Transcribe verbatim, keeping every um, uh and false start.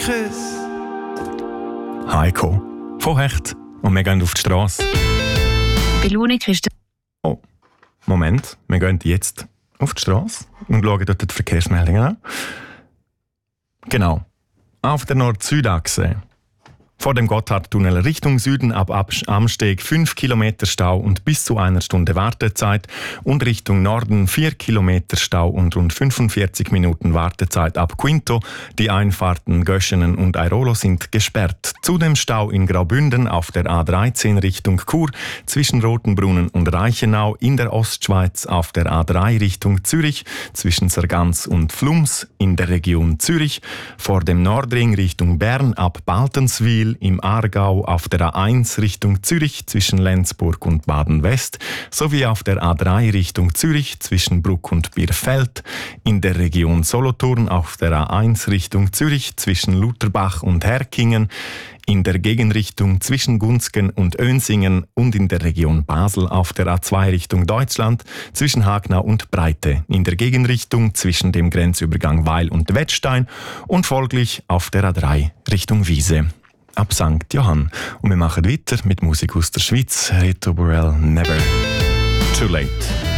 Kuss. Heiko, von Hecht. Und wir gehen auf die Straße. Belohnung ist Oh, Moment. Wir gehen jetzt auf die Straße und schauen dort die Verkehrsmeldungen an. Genau. Auf der Nord-Süd-Achse. Vor dem Gotthardtunnel Richtung Süden ab Amsteg fünf Kilometer Stau und bis zu einer Stunde Wartezeit und Richtung Norden vier Kilometer Stau und rund fünfundvierzig Minuten Wartezeit ab Quinto. Die Einfahrten Göschenen und Airolo sind gesperrt. Zudem Stau in Graubünden auf der A dreizehn Richtung Chur zwischen Rotenbrunnen und Reichenau, in der Ostschweiz auf der A drei Richtung Zürich zwischen Sargans und Flums in der Region Zürich, vor dem Nordring Richtung Bern ab Baltenswil, im Aargau auf der A eins Richtung Zürich zwischen Lenzburg und Baden-West sowie auf der A drei Richtung Zürich zwischen Bruck und Bierfeld, in der Region Solothurn auf der A eins Richtung Zürich zwischen Lutherbach und Herkingen, in der Gegenrichtung zwischen Gunzgen und Önsingen und in der Region Basel auf der A zwei Richtung Deutschland zwischen Hagnau und Breite, in der Gegenrichtung zwischen dem Grenzübergang Weil und Wettstein und folglich auf der A drei Richtung Wiese ab Sankt Johann. Und wir machen weiter mit Musik aus der Schweiz. Reto Burrell, Never Too Late.